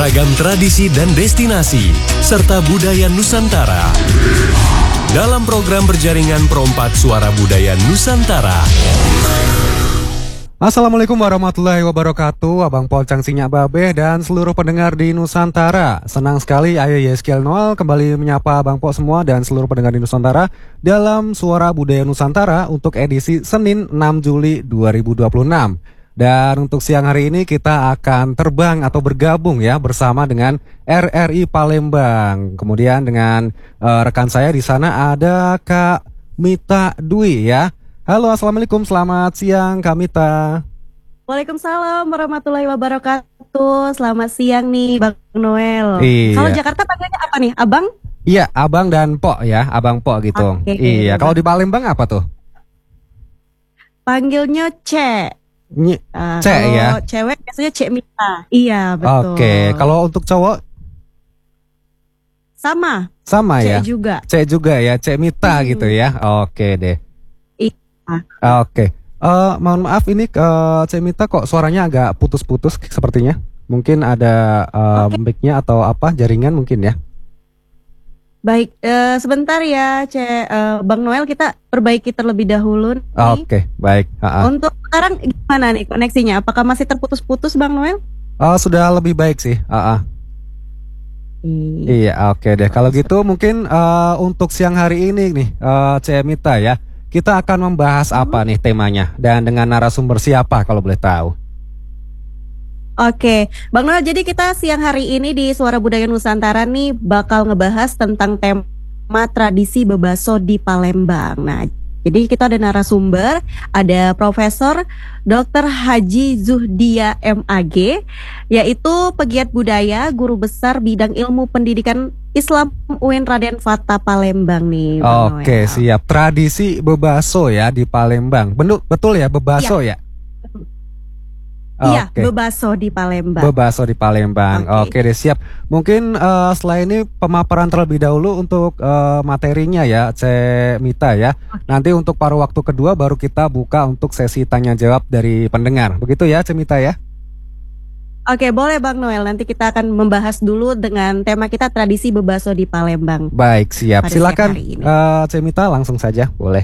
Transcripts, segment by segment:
beragam tradisi dan destinasi, serta budaya Nusantara. Dalam program berjaringan Perompak Suara Budaya Nusantara. Assalamualaikum warahmatullahi wabarakatuh, Abang Pol Cangsinya Babeh dan seluruh pendengar di Nusantara. Senang sekali Ayah Yeskiel Noel kembali menyapa Abang Pol semua dan seluruh pendengar di Nusantara dalam Suara Budaya Nusantara untuk edisi Senin 6 Juli 2026. Dan untuk siang hari ini kita akan terbang atau bergabung ya bersama dengan RRI Palembang. Kemudian dengan rekan saya di sana ada Kak Mita Dwi ya. Halo, assalamualaikum, selamat siang Kak Mita. Waalaikumsalam warahmatullahi wabarakatuh. Selamat siang nih Bang Noel. Iya. Kalau Jakarta panggilnya apa nih, Abang? Iya, Abang dan Pok ya, Abang Pok gitu. Iya, kalau di Palembang apa tuh? Panggilnya Cek. Cek ya. Cewek biasanya Cek Mita. Iya, betul. Oke, kalau untuk cowok? Sama Ya. Cek juga ya, Cek Mita gitu ya. Oke deh. Oke. Mohon maaf ini Cek Mita kok suaranya agak putus-putus sepertinya. Mungkin ada mic-nya atau apa, jaringan mungkin ya. Baik, sebentar ya Bang Noel, kita perbaiki terlebih dahulu nih. Oke, baik. Untuk sekarang gimana nih koneksinya? Apakah masih terputus-putus Bang Noel? Sudah lebih baik sih. Iya, oke deh. Kalau gitu mungkin untuk siang hari ini nih Cek Mita ya, kita akan membahas apa nih temanya dan dengan narasumber siapa kalau boleh tahu? Oke, Bang Noel, jadi kita siang hari ini di Suara Budaya Nusantara nih bakal ngebahas tentang tema tradisi bebaso di Palembang. Nah, jadi kita ada narasumber, ada Profesor Dr. Haji Zuhdia MAG, yaitu pegiat budaya, guru besar bidang ilmu pendidikan Islam UIN Raden Fatah Palembang nih, Bang Oke, Noel. siap. Tradisi bebaso ya di Palembang. Betul ya, bebaso ya? Iya, bebaso di Palembang. Bebaso di Palembang. Oke deh, siap. Mungkin setelah ini pemaparan terlebih dahulu untuk materinya ya, Cek Mita ya. Nanti untuk paruh waktu kedua baru kita buka untuk sesi tanya jawab dari pendengar. Begitu ya, Cek Mita ya? Oke, boleh Bang Noel. Nanti kita akan membahas dulu dengan tema kita tradisi bebaso di Palembang. Baik, siap. Silakan Cek Mita langsung saja, boleh.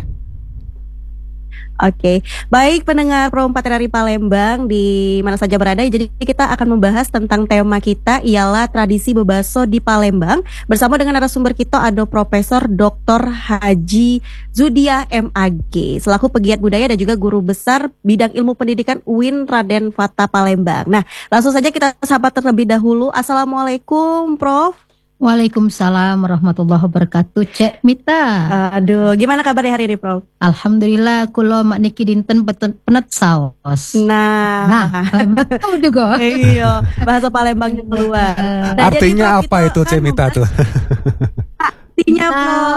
Oke, baik pendengar Perompak dari Palembang di mana saja berada. Jadi kita akan membahas tentang tema kita ialah tradisi bebaso di Palembang. Bersama dengan narasumber kita ada Profesor Dr. Haji Zuhdia MAG selaku pegiat budaya dan juga guru besar bidang ilmu pendidikan UIN Raden Fatah Palembang. Nah, langsung saja kita sapa terlebih dahulu. Assalamualaikum, Prof. Waalaikumsalam warahmatullahi wabarakatuh, Cek Mita. Aduh, gimana kabarnya hari ini, Prof? Alhamdulillah, kulo mak niki dinten penet saus. Nah, betul juga. Iya, bahasa Palembangnya keluar. Nah, artinya apa itu, Cek Mita tuh? Artinya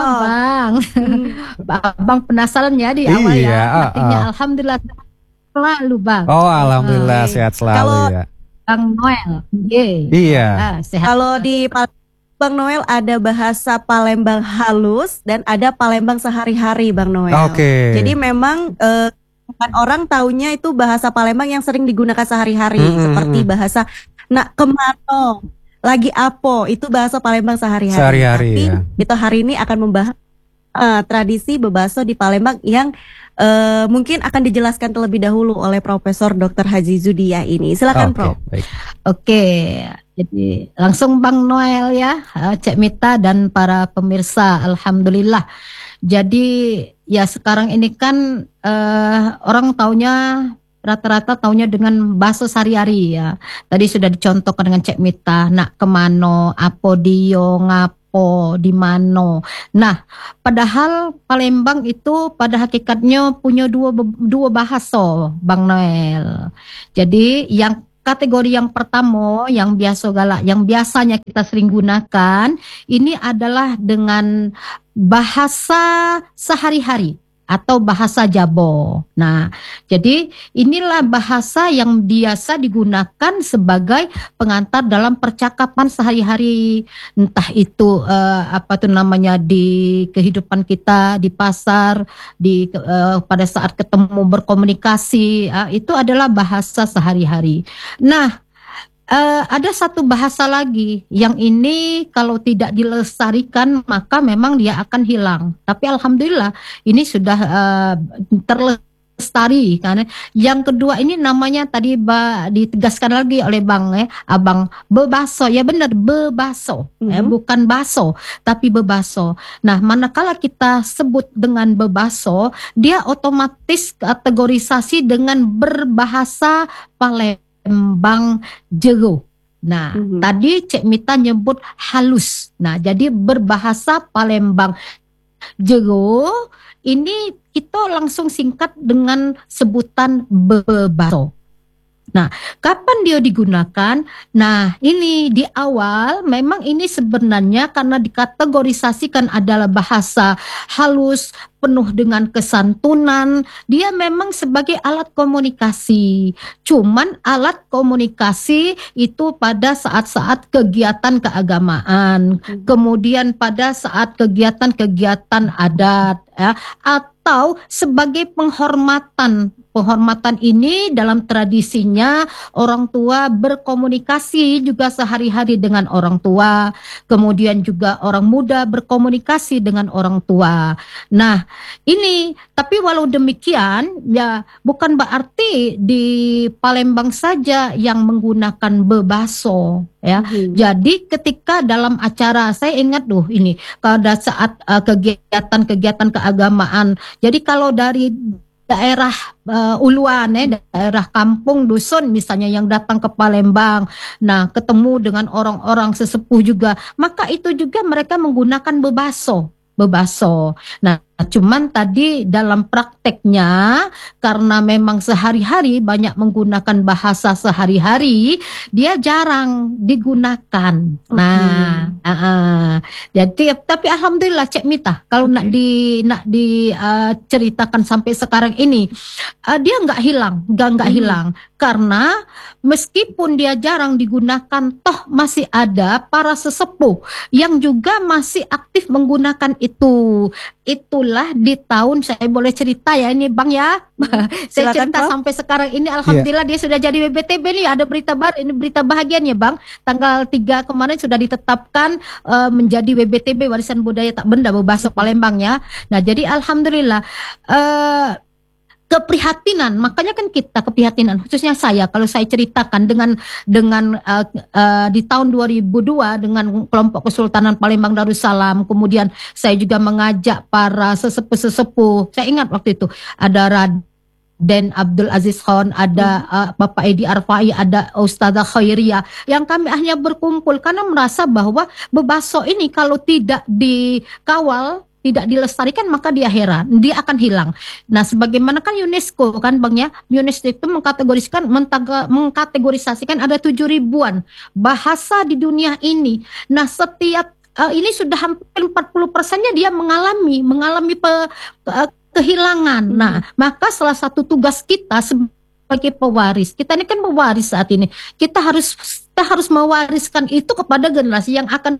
Bang penasaran ya di awal ya. Artinya alhamdulillah selalu, Bang. Oh, alhamdulillah sehat selalu ya. Bang Noel. Iya. Sehat. Kalau di Bang Noel ada bahasa Palembang halus dan ada Palembang sehari-hari, Bang Noel. Oke. Jadi memang kan orang taunya itu bahasa Palembang yang sering digunakan sehari-hari, seperti bahasa nak kemano, lagi apo, itu bahasa Palembang sehari-hari. Tapi ya. Kita hari ini akan membahas tradisi bebaso di Palembang yang mungkin akan dijelaskan terlebih dahulu oleh Profesor Dr. Haji Zuhdia ini. Silakan, Prof. Oke. Jadi langsung Bang Noel ya, Cek Mita dan para pemirsa, alhamdulillah. Jadi ya sekarang ini kan orang taunya rata-rata taunya dengan bahasa sehari-hari ya. Tadi sudah dicontohkan dengan Cek Mita, nak kemano, apo dio, ngapo, di mano. Nah, padahal Palembang itu pada hakikatnya punya dua bahasa, Bang Noel. Jadi yang kategori yang pertama yang biasanya kita sering gunakan ini adalah dengan bahasa sehari-hari atau bahasa Jabo. Nah, jadi inilah bahasa yang biasa digunakan sebagai pengantar dalam percakapan sehari-hari, entah itu di kehidupan kita di pasar, pada saat ketemu berkomunikasi, itu adalah bahasa sehari-hari. Nah, ada satu bahasa lagi yang ini kalau tidak dilestarikan maka memang dia akan hilang. Tapi alhamdulillah ini sudah terlestari kan. Yang kedua ini namanya tadi ditegaskan lagi oleh Abang bebaso. Ya benar bebaso. Bukan baso tapi bebaso. Nah, manakala kita sebut dengan bebaso, dia otomatis kategorisasi dengan berbahasa Palembang jero. Nah, tadi Cek Mita nyebut halus. Nah, jadi berbahasa Palembang jero ini kita langsung singkat dengan sebutan bebaso. Nah, kapan dia digunakan? Nah, ini di awal memang ini sebenarnya karena dikategorisasikan adalah bahasa halus, penuh dengan kesantunan, dia memang sebagai alat komunikasi. Cuman alat komunikasi itu pada saat-saat kegiatan keagamaan, kemudian pada saat kegiatan-kegiatan adat, ya, atau sebagai penghormatan. Penghormatan ini dalam tradisinya orang tua berkomunikasi juga sehari-hari dengan orang tua, kemudian juga orang muda berkomunikasi dengan orang tua. Nah, ini tapi walau demikian ya bukan berarti di Palembang saja yang menggunakan bebaso ya. Jadi ketika dalam acara saya ingat ini pada saat kegiatan-kegiatan keagamaan. Jadi kalau dari daerah uluan daerah kampung dusun misalnya yang datang ke Palembang, nah ketemu dengan orang-orang sesepuh juga, maka itu juga mereka menggunakan bebaso. Nah, cuman tadi dalam prakteknya karena memang sehari-hari banyak menggunakan bahasa sehari-hari, dia jarang digunakan. Nah, jadi tapi alhamdulillah Cek Mita kalau nak diceritakan sampai sekarang ini dia nggak hilang karena meskipun dia jarang digunakan, toh masih ada para sesepuh yang juga masih aktif menggunakan itu. Itulah di tahun, saya boleh cerita ya ini Bang ya. Saya cerita sampai sekarang ini alhamdulillah dia sudah jadi WBTB nih, ada berita baru, ini berita bahagianya Bang. Tanggal 3 kemarin sudah ditetapkan menjadi WBTB warisan budaya tak benda berbahasa Palembang ya. Nah, jadi alhamdulillah keprihatinan, makanya kan kita keprihatinan khususnya saya kalau saya ceritakan dengan di tahun 2002 dengan kelompok Kesultanan Palembang Darussalam, kemudian saya juga mengajak para sesepuh-sesepuh. Saya ingat waktu itu ada Raden Abdul Aziz Khan, ada Bapak Edi Arfai, ada Ustazah Khairiyah, yang kami akhirnya berkumpul karena merasa bahwa bebaso ini kalau tidak dikawal, tidak dilestarikan, maka dia akan hilang. Nah, sebagaimana kan UNESCO kan Bang ya, UNESCO itu mengkategorisasikan ada 7.000-an bahasa di dunia ini. Nah, setiap ini sudah hampir 40%-nya dia mengalami kehilangan. Nah, maka salah satu tugas kita sebagai pewaris, kita ini kan pewaris saat ini, kita harus mewariskan itu kepada generasi yang akan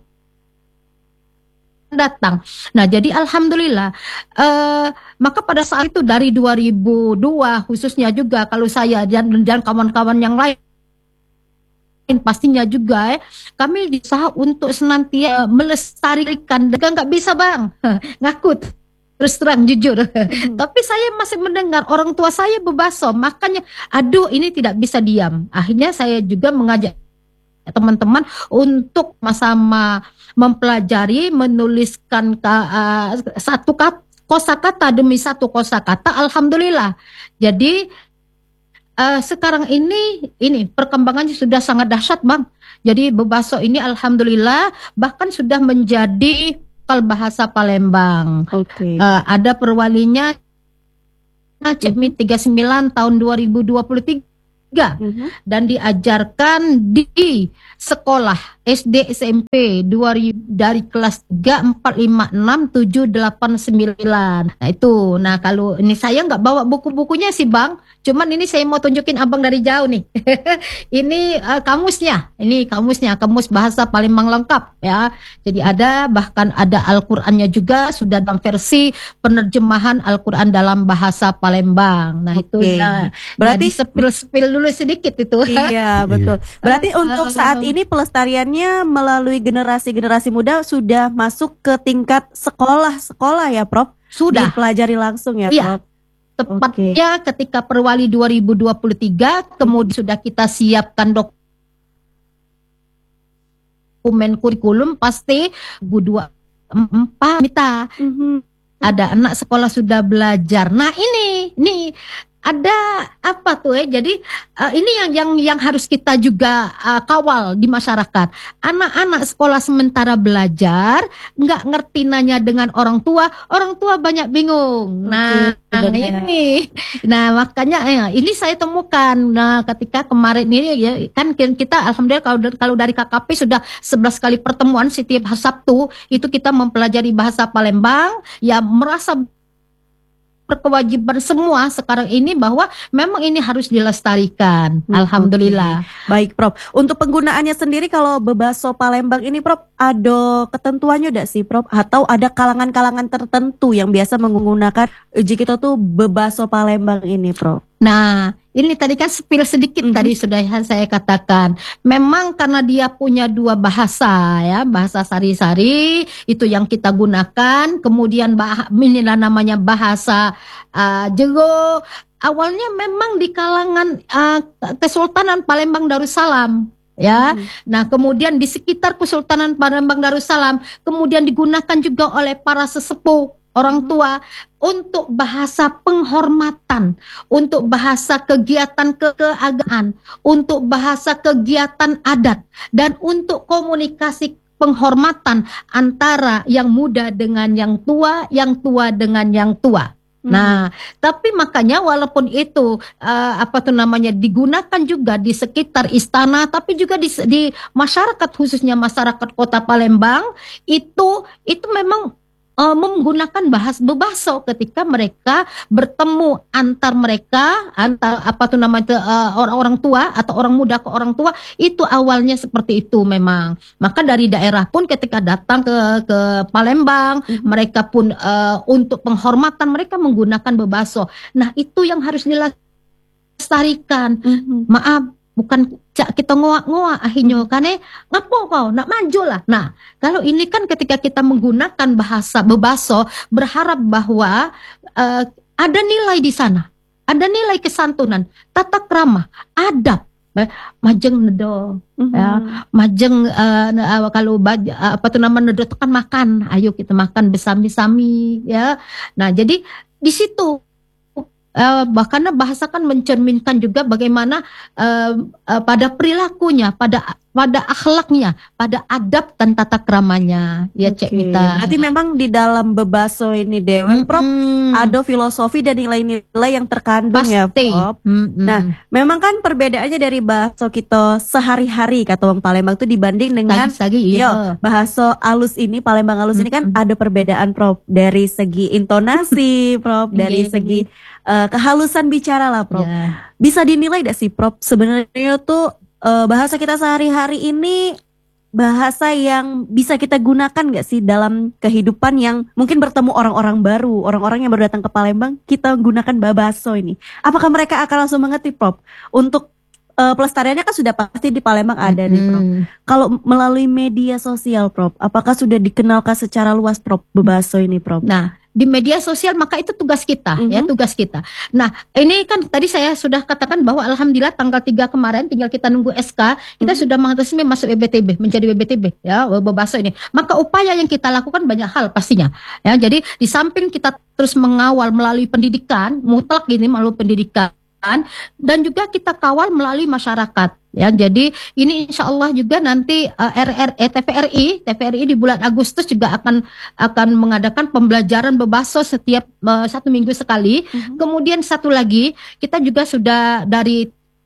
datang. Nah, jadi alhamdulillah maka pada saat itu dari 2002 khususnya juga kalau saya dan kawan-kawan yang lain pastinya juga kami berusaha untuk senantiasa melestarikan. Nggak bisa Bang ngaku terus terang jujur tapi saya masih mendengar orang tua saya bebaso, makanya aduh ini tidak bisa diam. Akhirnya saya juga mengajak teman-teman untuk sama mempelajari, menuliskan satu kosakata demi satu kosakata. Alhamdulillah. Jadi sekarang ini perkembangannya sudah sangat dahsyat Bang. Jadi bebaso ini alhamdulillah bahkan sudah menjadi bahasa Palembang. Ada perwalinya CEPMI 39 tahun 2023. Dan diajarkan di sekolah SD SMP dari kelas 3, 4, 5, 6, 7, 8, 9. Nah itu, kalau ini saya nggak bawa buku-bukunya sih Bang, cuman ini saya mau tunjukin Abang dari jauh nih. Ini kamus bahasa Palembang lengkap ya. Jadi bahkan ada Al-Qur'annya juga sudah dalam versi penerjemahan Al-Qur'an dalam bahasa Palembang. Nah itu berarti sepil lulus sedikit itu. Iya, betul. Berarti untuk saat ini pelestariannya melalui generasi-generasi muda sudah masuk ke tingkat sekolah-sekolah ya, Prof? Sudah. Dipelajari langsung ya, Iya. Prof? Tepatnya ketika Perwali 2023, kemudian sudah kita siapkan dokumen kurikulum pasti 2024 kita ada anak sekolah sudah belajar. Nah ini ada apa tuh ya? Jadi ini yang harus kita juga kawal di masyarakat. Anak-anak sekolah sementara belajar nggak ngerti nanya dengan orang tua banyak bingung. Nah ini, nah makanya ini saya temukan. Nah ketika kemarin ini ya kan kita alhamdulillah kalau dari KKP sudah 11 kali pertemuan setiap Sabtu itu kita mempelajari bahasa Palembang ya, merasa berkewajiban semua sekarang ini bahwa memang ini harus dilestarikan. Alhamdulillah. Baik, Prof. Untuk penggunaannya sendiri kalau bebaso Palembang ini, Prof, ada ketentuannya enggak sih, Prof? Atau ada kalangan-kalangan tertentu yang biasa menggunakan kita tuh bebaso Palembang ini, Prof? Nah, ini tadi kan spill sedikit tadi sudah saya katakan. Memang karena dia punya dua bahasa ya, bahasa Sari-Sari itu yang kita gunakan. Kemudian inilah namanya bahasa Jego. Awalnya memang di kalangan Kesultanan Palembang Darussalam. Ya, nah kemudian di sekitar Kesultanan Palembang Darussalam kemudian digunakan juga oleh para sesepuh orang tua untuk bahasa penghormatan, untuk bahasa kegiatan keagamaan, untuk bahasa kegiatan adat, dan untuk komunikasi penghormatan antara yang muda dengan yang tua dengan yang tua. Nah, tapi makanya walaupun itu digunakan juga di sekitar istana, tapi juga di masyarakat khususnya masyarakat Kota Palembang itu memang menggunakan bebaso ketika mereka bertemu antar orang-orang tua atau orang muda ke orang tua, itu awalnya seperti itu memang. Maka dari daerah pun ketika datang ke Palembang, mereka pun untuk penghormatan mereka menggunakan bebaso. Nah, itu yang harus dilestarikan. Maaf, bukan kita ngoak-ngoak akhirnya kane ngapo kau nak maju lah. Nah, kalau ini kan ketika kita menggunakan bahasa bebaso berharap bahwa ada nilai di sana, ada nilai kesantunan, tata krama, adab, majeng nedo, ya, majeng kalau nedo itu kan makan, ayo kita makan bersami-sami, ya. Nah, jadi di situ bahkan bahasa kan mencerminkan juga bagaimana pada perilakunya, pada akhlaknya, pada adab dan tata kramanya, ya Cek Mita. Berarti memang di dalam bebaso ini Dewan, Prof, ada filosofi dan nilai-nilai yang terkandung. Pasti. Ya, Prof. Nah, memang kan perbedaannya dari bahasa kita sehari-hari kata orang Palembang itu dibanding dengan bahasa alus ini, Palembang alus ini kan ada perbedaan, Prof, dari segi intonasi, Prof, dari segi kehalusan bicara lah, Prof. Bisa dinilai gak sih, Prof, sebenarnya tuh bahasa kita sehari-hari ini bahasa yang bisa kita gunakan gak sih dalam kehidupan yang mungkin bertemu orang-orang baru, orang-orang yang baru datang ke Palembang, kita gunakan babaso ini. Apakah mereka akan langsung mengerti, Prof? Untuk pelestariannya kan sudah pasti di Palembang ada nih, Prof. Kalau melalui media sosial, Prof, apakah sudah dikenalkan secara luas, Prof, bebaso ini, Prof? Nah, di media sosial maka itu tugas kita, ya, tugas kita. Nah, ini kan tadi saya sudah katakan bahwa alhamdulillah tanggal 3 kemarin tinggal kita nunggu SK, kita sudah resmi masuk BBTB, menjadi BBTB, ya, bebaso ini. Maka upaya yang kita lakukan banyak hal pastinya, ya. Jadi di samping kita terus mengawal melalui pendidikan, mutlak ini melalui pendidikan, dan juga kita kawal melalui masyarakat, ya. Jadi ini insya Allah juga nanti TVRI di bulan Agustus juga akan mengadakan pembelajaran bebaso setiap 1 minggu sekali. Kemudian satu lagi kita juga sudah dari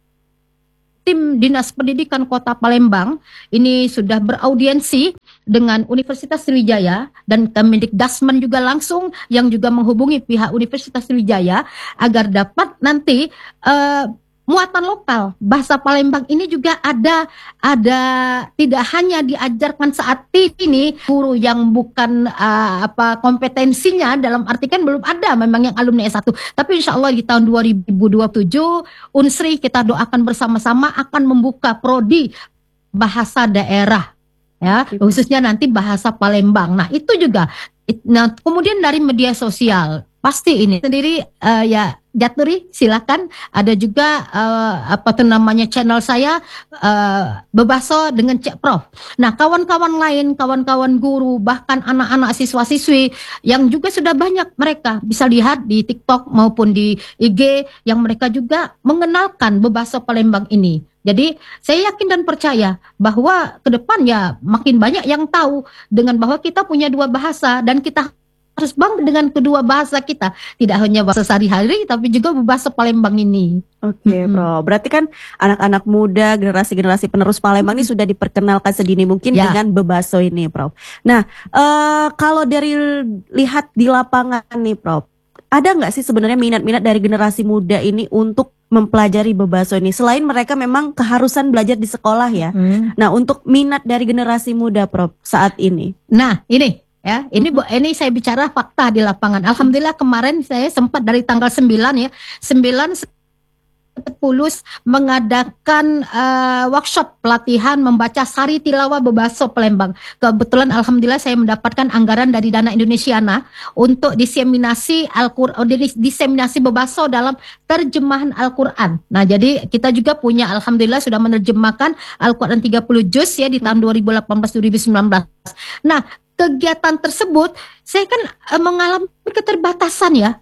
tim Dinas Pendidikan Kota Palembang ini sudah beraudiensi dengan Universitas Sriwijaya dan Kemendikdasmen juga langsung yang juga menghubungi pihak Universitas Sriwijaya agar dapat nanti muatan lokal. Bahasa Palembang ini juga ada tidak hanya diajarkan saat ini guru yang bukan kompetensinya, dalam arti kan belum ada memang yang alumni S1. Tapi insya Allah di tahun 2027 Unsri kita doakan bersama-sama akan membuka prodi bahasa daerah, ya, khususnya nanti bahasa Palembang. Nah, itu juga. Nah, kemudian dari media sosial pasti ini sendiri ya Jaturi silakan, ada juga channel saya Bebaso dengan Cek Prof. Nah, kawan-kawan lain, kawan-kawan guru, bahkan anak-anak siswa-siswi yang juga sudah banyak, mereka bisa lihat di TikTok maupun di IG yang mereka juga mengenalkan Bebaso Palembang ini. Jadi saya yakin dan percaya bahwa ke depan ya makin banyak yang tahu dengan bahwa kita punya dua bahasa dan kita harus bangga dengan kedua bahasa kita. Tidak hanya bahasa sehari-hari tapi juga bahasa Palembang ini. Oke, Bro. Berarti kan anak-anak muda, generasi-generasi penerus Palembang ini sudah diperkenalkan sedini mungkin dengan Bebaso ini, Prof. Nah, kalau dari lihat di lapangan nih, Prof, ada nggak sih sebenarnya minat-minat dari generasi muda ini untuk mempelajari Bebaso ini? Selain mereka memang keharusan belajar di sekolah ya. Nah, untuk minat dari generasi muda, Prof, saat ini. Nah, ini ya, ini saya bicara fakta di lapangan. Alhamdulillah kemarin saya sempat dari tanggal 9 ya, 9 10 mengadakan workshop pelatihan membaca Sari Tilawah Bebaso Palembang. Kebetulan alhamdulillah saya mendapatkan anggaran dari Dana Indonesiana untuk diseminasi Al-Qur'an, diseminasi Bebaso dalam terjemahan Al-Qur'an. Nah, jadi kita juga punya alhamdulillah sudah menerjemahkan Al-Qur'an 30 juz ya di tahun 2018-2019. Nah, kegiatan tersebut saya kan mengalami keterbatasan ya.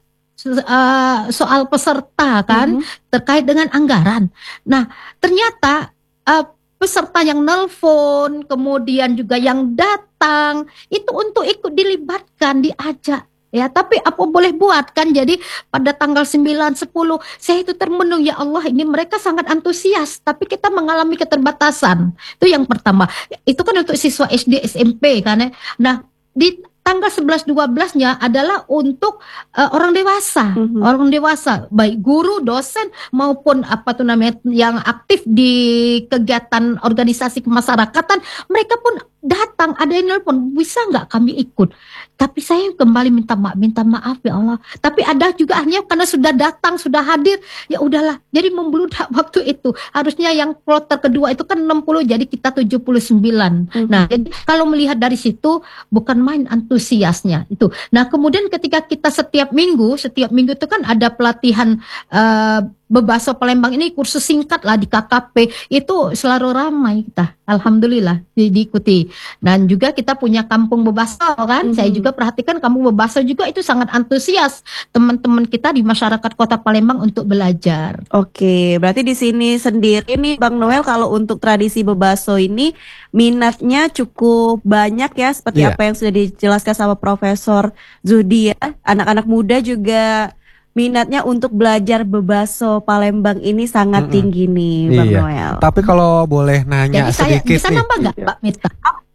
Soal peserta kan terkait dengan anggaran. Nah, ternyata peserta yang nelpon, kemudian juga yang datang itu untuk ikut dilibatkan, diajak. Ya, tapi apa boleh buat kan? Jadi pada tanggal 9, 10 saya itu termenung, ya Allah, ini mereka sangat antusias tapi kita mengalami keterbatasan. Itu yang pertama. Itu kan untuk siswa SD, SMP kan ya. Nah, di tanggal 11-12-nya adalah untuk orang dewasa, orang dewasa, baik guru, dosen maupun yang aktif di kegiatan organisasi kemasyarakatan, mereka pun datang, ada yang nelpon, bisa nggak kami ikut? Tapi saya kembali minta maaf ya Allah. Tapi ada juga hanya karena sudah datang, sudah hadir, ya udahlah. Jadi membludak waktu itu. Harusnya yang kloter kedua itu kan 60, jadi kita 79. Nah, jadi kalau melihat dari situ bukan main antusiasnya itu. Nah, kemudian ketika kita setiap minggu itu kan ada pelatihan Bebaso Palembang ini, kursus singkat lah di KKP, itu selalu ramai kita, alhamdulillah diikuti. Dan juga kita punya kampung Bebaso kan, saya juga perhatikan kampung Bebaso juga itu sangat antusias teman-teman kita di masyarakat Kota Palembang untuk belajar. Oke, berarti di sini sendiri nih Bang Noel, kalau untuk tradisi Bebaso ini minatnya cukup banyak ya, seperti apa yang sudah dijelaskan sama Profesor Zudi ya. Anak-anak muda juga minatnya untuk belajar Bebaso Palembang ini sangat tinggi nih, Bang Noel. Tapi kalau boleh nanya jadi sedikit bisa nih. nambah nggak, Mbak Mita?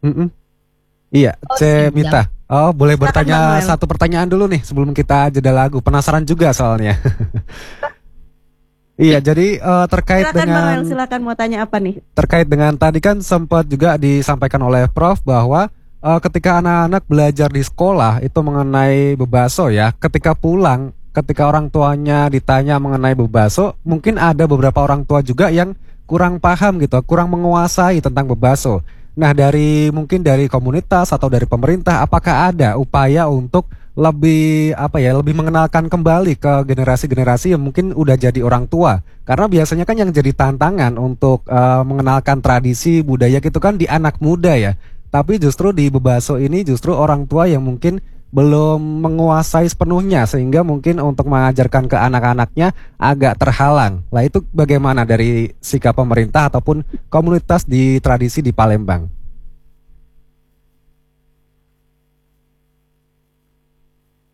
Iya, Mita. Oh, boleh bertanya satu pertanyaan dulu nih sebelum kita jeda lagu. Penasaran juga soalnya. Iya, jadi terkait silakan, dengan Bang Noel, silakan mau tanya apa nih? Terkait dengan tadi kan sempat juga disampaikan oleh Prof bahwa ketika anak-anak belajar di sekolah itu mengenai Bebaso ya, ketika pulang, ketika orang tuanya ditanya mengenai Bebaso, mungkin ada beberapa orang tua juga yang kurang paham gitu, kurang menguasai tentang Bebaso. Nah, mungkin dari komunitas atau dari pemerintah, apakah ada upaya untuk lebih lebih mengenalkan kembali ke generasi-generasi yang mungkin udah jadi orang tua? Karena biasanya kan yang jadi tantangan untuk mengenalkan tradisi budaya gitu kan di anak muda ya. Tapi justru di Bebaso ini justru orang tua yang mungkin belum menguasai sepenuhnya, sehingga mungkin untuk mengajarkan ke anak-anaknya agak terhalang. Lah, itu bagaimana dari sikap pemerintah ataupun komunitas di tradisi di Palembang?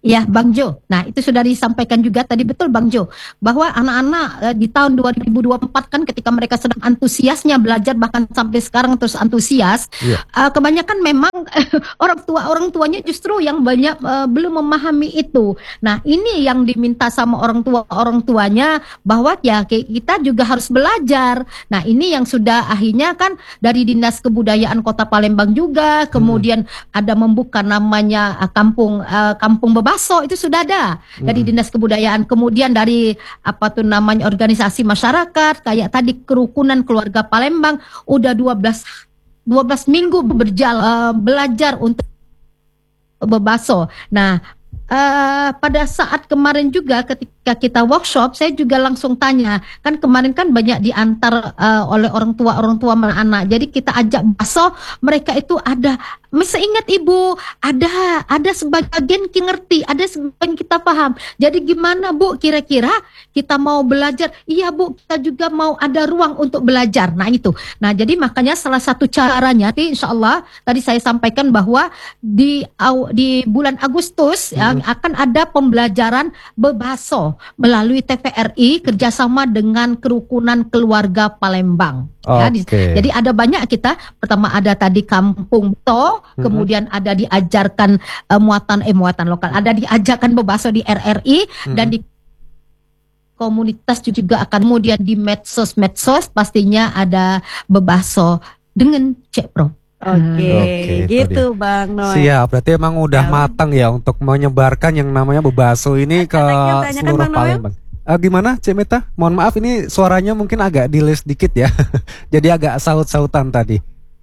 Ya, Bang Jo. Nah, itu sudah disampaikan juga tadi, betul Bang Jo, bahwa anak-anak di tahun 2024 kan ketika mereka sedang antusiasnya belajar, bahkan sampai sekarang terus antusias, Iya. kebanyakan memang orang tuanya justru yang banyak belum memahami itu. Nah, ini yang diminta sama orang tuanya bahwa ya kita juga harus belajar. Nah, ini yang sudah akhirnya kan dari Dinas Kebudayaan Kota Palembang juga, kemudian ada membuka namanya kampung Bebaso, itu sudah ada dari Dinas Kebudayaan, kemudian dari apa tuh namanya organisasi masyarakat kayak tadi Kerukunan Keluarga Palembang udah 12 minggu berjalan belajar untuk Bebaso. Nah, pada saat kemarin juga ketika kita workshop, saya juga langsung tanya, kan kemarin kan banyak diantar oleh orang tua anak. Jadi kita ajak baso, mereka itu ada, masih ingat Ibu, ada sebagian kita ngerti, ada sebagian kita paham. Jadi gimana Bu, kira-kira kita mau belajar? Iya Bu, kita juga mau ada ruang untuk belajar. Nah itu. Nah jadi makanya salah satu caranya, insya Allah tadi saya sampaikan bahwa di bulan Agustus ya, akan ada pembelajaran Bebaso melalui TVRI kerjasama dengan Kerukunan Keluarga Palembang. Ya, jadi ada banyak kita. Pertama ada tadi Kampung Beto, kemudian ada diajarkan muatan lokal, ada diajarkan Bebaso di RRI dan di komunitas juga akan, kemudian di medsos pastinya ada Bebaso dengan Cek Pro. Oke, gitu Bang Noel. Siap, berarti emang udah matang ya untuk menyebarkan yang namanya Bebaso ini ke seluruh Palembang. Gimana Cik Mita? Mohon maaf ini suaranya mungkin agak delay sedikit ya. Jadi agak saut-sautan tadi.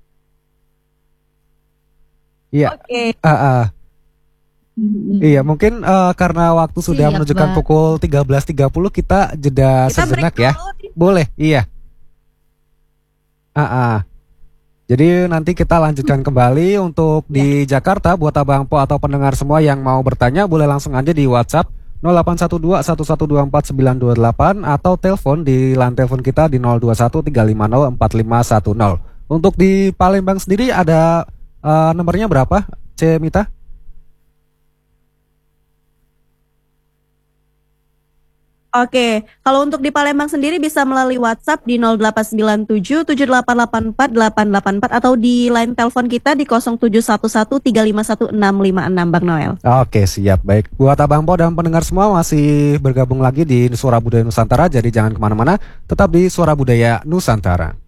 Iya. Oke. Iya, mungkin karena waktu sudah menunjukkan pukul 13.30 kita jeda sejenak ya. Boleh, iya. Jadi nanti kita lanjutkan kembali untuk di Jakarta. Buat Abang Po atau pendengar semua yang mau bertanya, boleh langsung aja di WhatsApp 0812 1124 928 atau telepon di line telepon kita di 021 350 4510. Untuk di Palembang sendiri ada nomornya berapa, C Mita? Oke, kalau untuk di Palembang sendiri bisa melalui WhatsApp di 0897 7884 884 atau di line telepon kita di 0711 351 656 Bang Noel. Oke, siap, baik. Buat Abang Po dan pendengar semua masih bergabung lagi di Suara Budaya Nusantara, jadi jangan kemana-mana, tetap di Suara Budaya Nusantara.